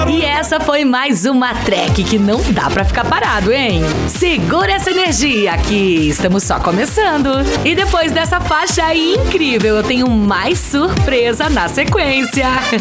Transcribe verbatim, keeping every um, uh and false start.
E essa foi mais uma track que não dá pra ficar parado, hein? Segura essa energia que estamos só começando. E depois dessa faixa incrível, eu tenho mais surpresa na sequência.